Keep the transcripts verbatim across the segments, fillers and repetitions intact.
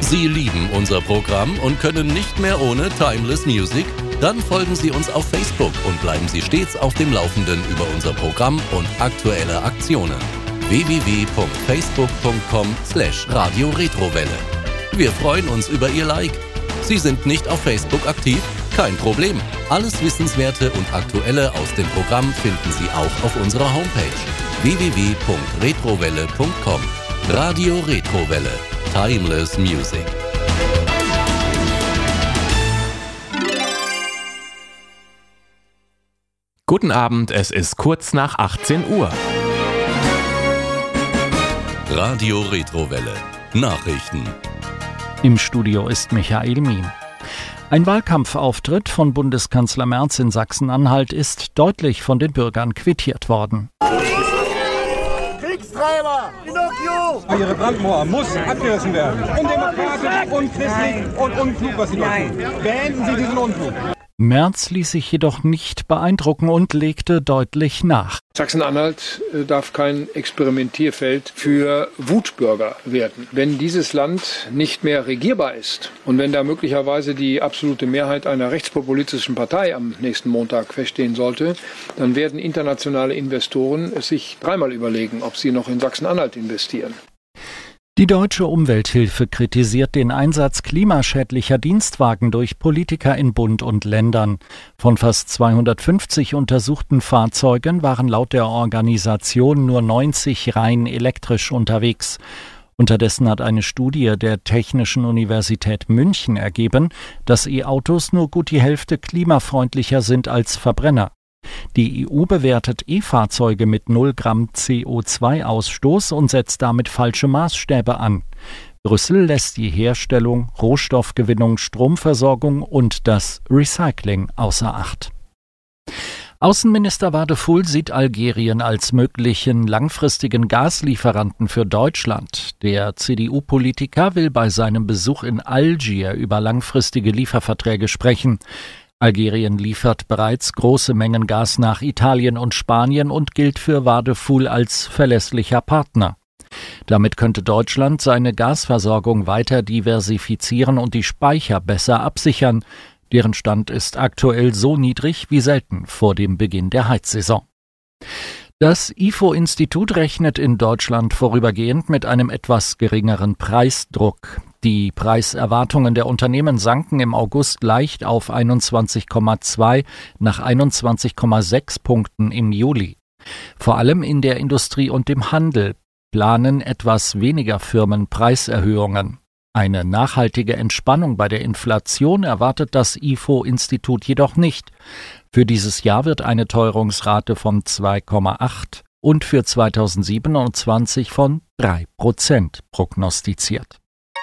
Sie lieben unser Programm und können nicht mehr ohne Timeless Music? Dann folgen Sie uns auf Facebook und bleiben Sie stets auf dem Laufenden über unser Programm und aktuelle Aktionen. w w w punkt facebook punkt com slash radio retrowelle. Wir freuen uns über Ihr Like. Sie sind nicht auf Facebook aktiv? Kein Problem. Alles Wissenswerte und Aktuelle aus dem Programm finden Sie auch auf unserer Homepage w w w punkt retrowelle punkt com. Radio Retrowelle. Timeless Music. Guten Abend, es ist kurz nach achtzehn Uhr. Radio Retrowelle. Nachrichten. Im Studio ist Michael Mien. Ein Wahlkampfauftritt von Bundeskanzler Merz in Sachsen-Anhalt ist deutlich von den Bürgern quittiert worden. Kriegstreiber! Pinocchio! Ihre Brandmauer muss abgerissen werden. Undemokratisch, unchristlich und unklug, was Sie dort tun. Beenden Sie diesen Unfug. Merz ließ sich jedoch nicht beeindrucken und legte deutlich nach. Sachsen-Anhalt darf kein Experimentierfeld für Wutbürger werden. Wenn dieses Land nicht mehr regierbar ist und wenn da möglicherweise die absolute Mehrheit einer rechtspopulistischen Partei am nächsten Montag feststehen sollte, dann werden internationale Investoren es sich dreimal überlegen, ob sie noch in Sachsen-Anhalt investieren. Die Deutsche Umwelthilfe kritisiert den Einsatz klimaschädlicher Dienstwagen durch Politiker in Bund und Ländern. Von fast zweihundertfünfzig untersuchten Fahrzeugen waren laut der Organisation nur neunzig rein elektrisch unterwegs. Unterdessen hat eine Studie der Technischen Universität München ergeben, dass E-Autos nur gut die Hälfte klimafreundlicher sind als Verbrenner. Die E U bewertet E-Fahrzeuge mit null Gramm C O zwei Ausstoß und setzt damit falsche Maßstäbe an. Brüssel lässt die Herstellung, Rohstoffgewinnung, Stromversorgung und das Recycling außer Acht. Außenminister Wadephul sieht Algerien als möglichen langfristigen Gaslieferanten für Deutschland. Der C D U-Politiker will bei seinem Besuch in Algier über langfristige Lieferverträge sprechen. Algerien liefert bereits große Mengen Gas nach Italien und Spanien und gilt für Wadephul als verlässlicher Partner. Damit könnte Deutschland seine Gasversorgung weiter diversifizieren und die Speicher besser absichern. Deren Stand ist aktuell so niedrig wie selten vor dem Beginn der Heizsaison. Das I F O-Institut rechnet in Deutschland vorübergehend mit einem etwas geringeren Preisdruck. Die Preiserwartungen der Unternehmen sanken im August leicht auf einundzwanzig Komma zwei nach einundzwanzig Komma sechs Punkten im Juli. Vor allem in der Industrie und dem Handel planen etwas weniger Firmen Preiserhöhungen. Eine nachhaltige Entspannung bei der Inflation erwartet das I F O-Institut jedoch nicht. Für dieses Jahr wird eine Teuerungsrate von zwei Komma acht und für zweitausendsiebenundzwanzig von drei Prozent prognostiziert.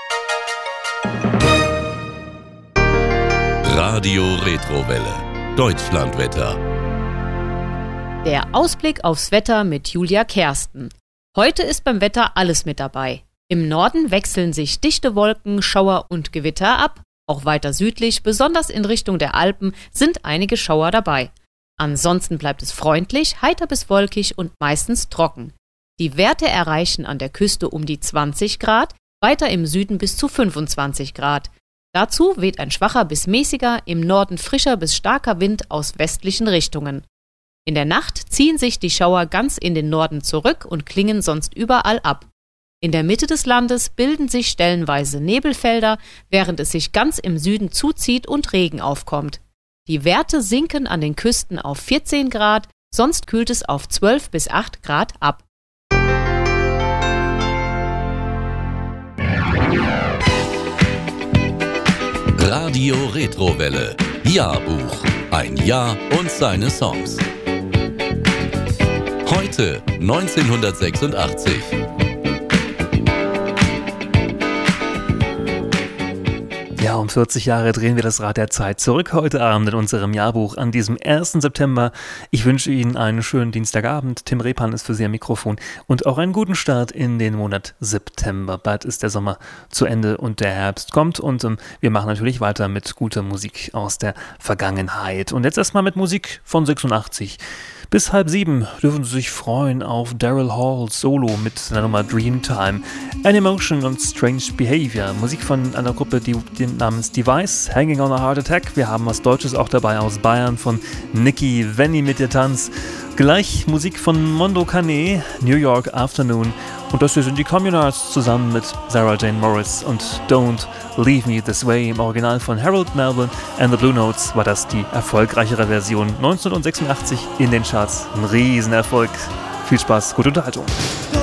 Radio Retrowelle. Deutschlandwetter. Der Ausblick aufs Wetter mit Julia Kersten. Heute ist beim Wetter alles mit dabei. Im Norden wechseln sich dichte Wolken, Schauer und Gewitter ab. Auch weiter südlich, besonders in Richtung der Alpen, sind einige Schauer dabei. Ansonsten bleibt es freundlich, heiter bis wolkig und meistens trocken. Die Werte erreichen an der Küste um die zwanzig Grad, weiter im Süden bis zu fünfundzwanzig Grad. Dazu weht ein schwacher bis mäßiger, im Norden frischer bis starker Wind aus westlichen Richtungen. In der Nacht ziehen sich die Schauer ganz in den Norden zurück und klingen sonst überall ab. In der Mitte des Landes bilden sich stellenweise Nebelfelder, während es sich ganz im Süden zuzieht und Regen aufkommt. Die Werte sinken an den Küsten auf vierzehn Grad, sonst kühlt es auf zwölf bis acht Grad ab. Radio Retrowelle. Jahrbuch. Ein Jahr und seine Songs. Heute neunzehnhundertsechsundachtzig. Ja, um vierzig Jahre drehen wir das Rad der Zeit zurück heute Abend in unserem Jahrbuch an diesem ersten September. Ich wünsche Ihnen einen schönen Dienstagabend. Tim Repan ist für Sie am Mikrofon und auch einen guten Start in den Monat September. Bald ist der Sommer zu Ende und der Herbst kommt und ähm, wir machen natürlich weiter mit guter Musik aus der Vergangenheit. Und jetzt erstmal mit Musik von sechsundachtzig. Bis halb sieben dürfen Sie sich freuen auf Daryl Hall Solo mit seiner Nummer Dreamtime, Animotion und Strange Behavior, Musik von einer Gruppe, die, die namens Device, Hanging on a Heart Attack. Wir haben was Deutsches auch dabei aus Bayern von Niki Venni mit ihr Tanz. Gleich Musik von Mondo Cane, New York Afternoon. Und das hier sind die Communards zusammen mit Sarah Jane Morris und Don't Leave Me This Way. Im Original von Harold Melvin and the Blue Notes war das die erfolgreichere Version. neunzehnhundertsechsundachtzig in den Charts. Ein Riesenerfolg. Viel Spaß, gute Unterhaltung.